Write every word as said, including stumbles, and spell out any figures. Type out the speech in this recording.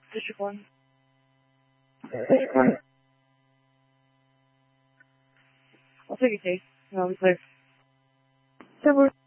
District one. District one. I'll take a case. No, I'm clear. Double